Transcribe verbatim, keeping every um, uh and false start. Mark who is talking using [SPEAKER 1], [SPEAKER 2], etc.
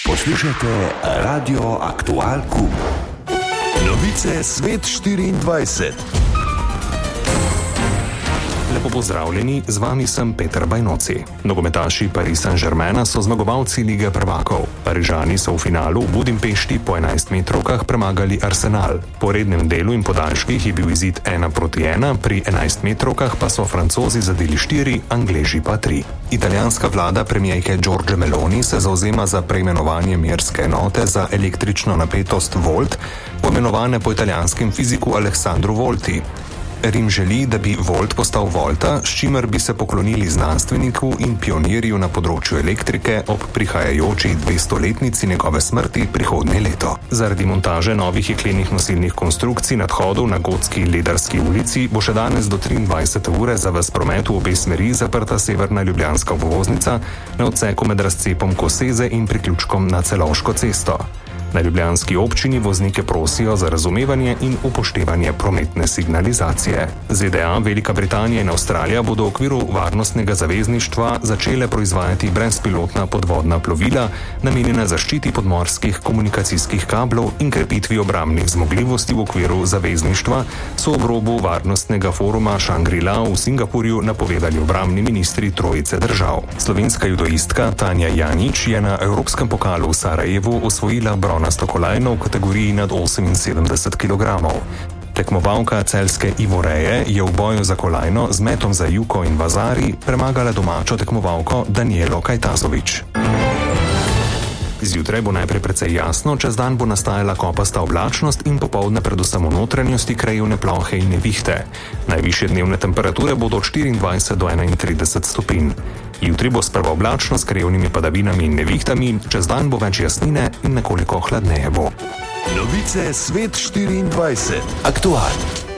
[SPEAKER 1] Poslušajte Radio Aktual Kub. Novice Svet štiriindvajset.
[SPEAKER 2] Lepo pozdravljeni, z vami sem Peter Bajnoci. Nogometaši Paris Saint-Germaina so zmagovalci Lige prvakov. Parižani so v finalu v Budimpešti po enajstmetrovkah premagali Arsenal. Po rednem delu in podaljških je bil izid ena proti ena, pri enajstmetrovkah pa so Francozi zadeli štiri, Angleži pa tri. Italijanska vlada premijejke Giorgia Meloni se zauzema za preimenovanje merske enote za električno napetost volt, poimenovane po italijanskem fiziku Alessandru Volti. Rim želi, da bi volt postal volta, s čimer bi se poklonili znanstveniku in pionirju na področju elektrike ob prihajajoči dvestoletnici njegove smrti prihodnje leto. Zaradi montaže novih jeklenih nosilnih konstrukcij nadhodov na Gotski Ledarski ulici bo še danes do triindvajsete ure za ves promet v obe smeri zaprta severna ljubljanska obvoznica na odseku med razcepom Koseze in priključkom na Celovško cesto. Na ljubljanski občini voznike prosijo za razumevanje in upoštevanje prometne signalizacije. Z D A, Velika Britanija in Avstralija bodo v okviru varnostnega zavezništva začele proizvajati brezpilotna podvodna plovila, namenjena zaščiti podmorskih komunikacijskih kablov in krepitvi obrambnih zmogljivosti v okviru zavezništva, so ob robu varnostnega foruma Shangri-La v Singapurju napovedali obrambni ministri trojice držav. Slovenska judoistka Tanja Janić je na Evropskem pokalu v Sarajevu osvojila bronasto kolajno v kategoriji nad oseminsedemdeset kilogramov. Tekmovalka celjske Ivoreje je v boju za kolajno z metom za Juko in Vazari premagala domačo tekmovalko Danijelo Kajtazović. Zjutraj bo najprej precej jasno, čez dan bo nastajala kopasta oblačnost in popoldne predvsem v notranjosti krajevne plohe in nevihte. Najvišje dnevne temperature bodo od štiriindvajset do enaintrideset stopinj. Jutri bo sprva oblačno s krajevnimi padavinami in nevihtami, čez dan bo več jasnine in nekoliko hladneje bo.
[SPEAKER 1] Novice Svet štiriindvajset. Aktual.